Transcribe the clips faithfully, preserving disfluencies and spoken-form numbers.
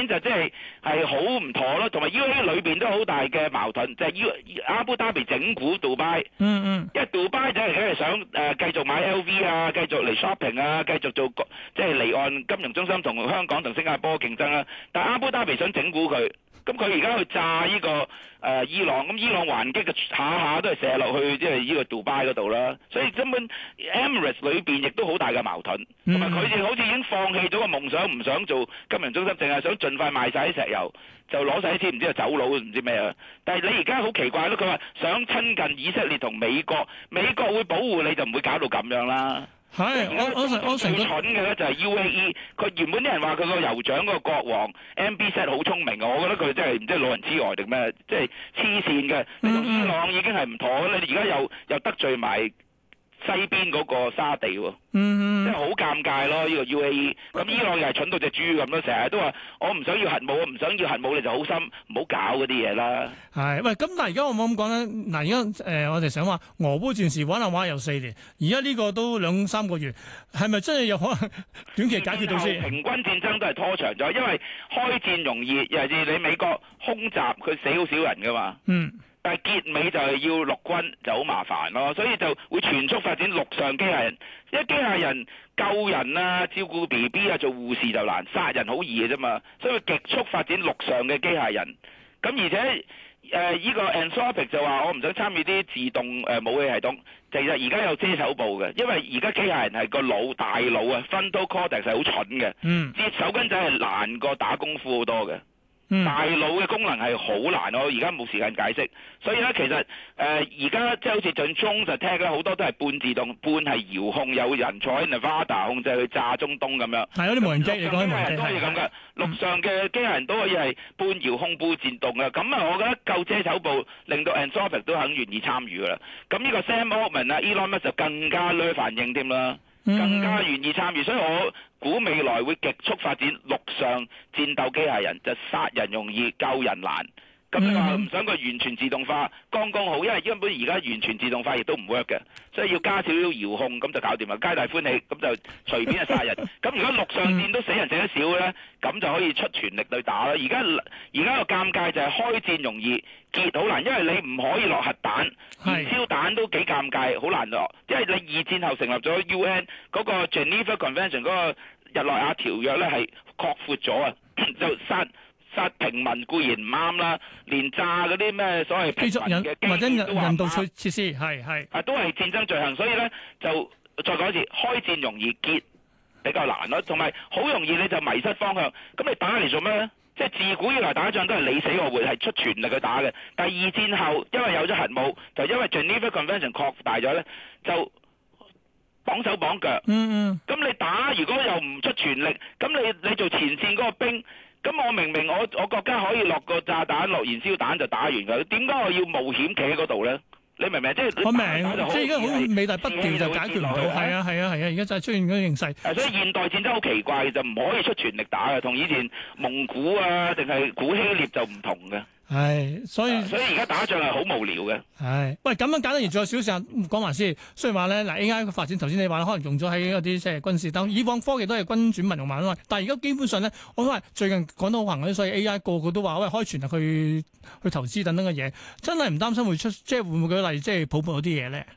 就即係係好唔妥咯，同埋 U A E 裏邊都好大嘅矛盾，就係、是、U 阿布達比整蠱杜拜， 嗯嗯， 因為杜拜就係梗係想誒、呃、繼續買 L V 啊，繼續嚟 shopping 啊，繼續做即係離岸金融中心同香港同新加坡競爭啦、啊，但係阿布達比想整蠱佢。咁佢而家去炸呢、這個誒、呃、伊朗，咁伊朗還擊嘅下下都係射落去即係呢個杜拜嗰度啦，所以根本 Emirates 裏邊亦都好大嘅矛盾，同埋佢哋好似已經放棄咗個夢想，唔想做金融中心，淨係想盡快賣晒啲石油，就攞晒啲錢，唔知係走佬唔知咩啊！但係你而家好奇怪咯，佢話想親近以色列同美國，美國會保護你就唔會搞到咁樣啦。 係，我我成我成最蠢嘅咧就係 U A E， 佢原本啲人話佢個酋長個國王 M B Z 好聰明嘅，我覺得佢真係唔知老人痴呆定咩，即係黐線嘅。你同伊朗已經係唔妥，你而家又又得罪埋西邊嗰個沙地喎， 嗯， 即係好尷尬咯。呢個 U A E， 咁伊朗又係蠢到隻豬咁咯，成日都話我唔想要核武，我唔想要核武，你就好心唔好搞嗰啲嘢啦。 係，喂，咁但係而家我冇咁講咧。嗱，而家誒我哋想話俄烏戰事玩下玩下又四年，而家呢個都兩三個月，係咪真係有可能短期解決到先？ 平均戰爭都係拖長咗，因為開戰容易，尤其是你美國空襲佢死好少人噶嘛。嗯。但係結尾就係要陸軍就好麻煩咯，所以就會全速發展陸上機械人。因為機械人救人啊、照顧 B B 啊、做護士就難，殺人好易嘅啫嘛。所以極速發展陸上嘅機械人。咁而且誒依、呃這個 Anthropic 就話我唔想參與啲自動誒武器系統。其實而家有遮手部嘅，因為而家機械人係個腦大腦啊 frontal cortex 係好蠢嘅。嗯。接手跟仔係難過打功夫好多嘅。嗯、大腦嘅功能係好難，我而家冇時間解釋。所以咧，其實誒而家即係好似進中就聽咧，好多都係半自動、半係遙控，有人坐喺 Nevada 控制去炸中東咁樣。係有啲無人機，你講啲無人機都可以咁嘅。陸上嘅機械人都可以係半遙控、半自動嘅。咁啊，我覺得夠遮手部，令到 Anthropic 都肯願意參與噶啦。咁呢個 Sam Altman 啊、Elon Musk 就更加咧反應添啦。更加願意參與，所以我估未來會極速發展陸上戰鬥機械人，就殺人容易救人難。咁你話唔想佢完全自動化，剛剛好，因為根本而家完全自動化亦都唔 work 嘅，所以要加少少遙控，咁就搞掂啦，皆大歡喜，咁就隨便就殺人。咁如果陸上戰都死人死得少咧，咁就可以出全力去打啦。而家而家個尷尬就係開戰容易，結好難，因為你唔可以落核彈，燃燒彈都幾尷尬，好難落。因為你二戰後成立咗 U N 嗰個 Geneva Convention 嗰個日內瓦條約咧係擴闊咗啊，就殺。殺平民固然唔啱啦，連炸嗰啲咩所謂平民嘅或者人都話人道設設施係係啊，都係戰爭罪行，所以咧就再講一次，開戰容易結比較難咯，同埋好容易你就迷失方向。咁你打嚟做咩咧？即係自古以來打仗都係你死我活，係出全力去打嘅。但係二戰後因為有咗核武，就因為 Geneva Convention 擴大咗咧，就綁手綁腳。嗯嗯。咁你打如果又唔出全力，咁你你做前線嗰個兵。咁我明明我我國家可以落個炸彈落燃燒彈就打完佢，點解我要冒險企喺嗰度咧？你明唔明？即係我明，即係而家好美大不掉就解決唔到，係啊係啊係啊！而家就係出現嗰啲形勢。 所以現代戰爭好奇怪，就唔可以出全力打嘅，同以前蒙古啊定係古希臘就唔同嘅。 係，所以所以而家打仗係好無聊嘅。 係，喂，咁樣簡單而仲有少少時間講埋先。雖然話咧，嗱 A I 嘅發展，頭先你話可能用咗喺嗰啲即係軍事，但以往科技都係軍轉民用慢慢。但係而家基本上咧，我都話最近講得好行嗰啲，所以 A I 個個都話喂開全力去去投資等等嘅嘢，真係唔擔心會出，即係會唔會舉例即係泡沫嗰啲嘢咧？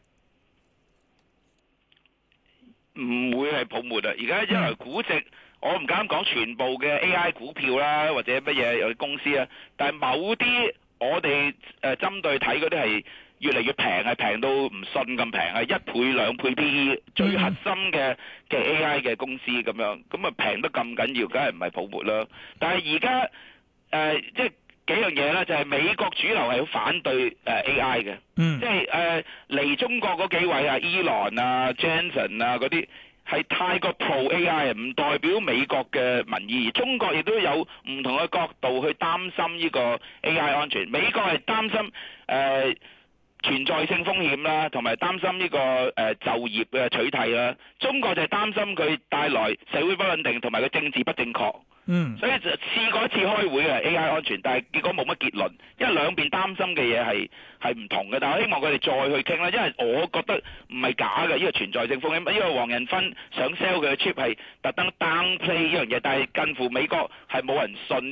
唔會係泡沫啊！而家因為估值。嗯我唔敢講全部嘅 A I 股票啦，或者乜嘢有啲公司啊，但係某啲我哋誒針對睇嗰啲係越嚟越平，係平到唔信咁平，係一倍兩倍 P E 最核心嘅嘅 A I 嘅公司咁樣，咁啊平得咁緊要，梗係唔係泡沫啦？但係而家誒即係幾樣嘢咧，就係、是、美國主流係好反對誒 A I 嘅，嗯、即係誒嚟中國嗰幾位啊，Elon 啊、Jensen 啊嗰啲。係太過 pro A I 唔代表美國嘅民意，中國亦都有唔同嘅角度去擔心呢個 A I 安全。美國係擔心誒、呃、存在性風險啦，同埋擔心呢、這個誒、呃、就業嘅取締啦。中國就係擔心佢帶來社會不穩定，同埋個政治不正確。嗯，所以就試過一次開會嘅 A I 安全，但係結果冇乜結論，因為兩邊擔心嘅嘢係係唔同嘅。但係我希望佢哋再去傾啦，因為我覺得唔係假嘅，呢、這個存在性風險。呢、這個黃仁勳想 sell 佢嘅 chip 係特登 downplay 呢樣嘢，但係近乎美國係冇人信。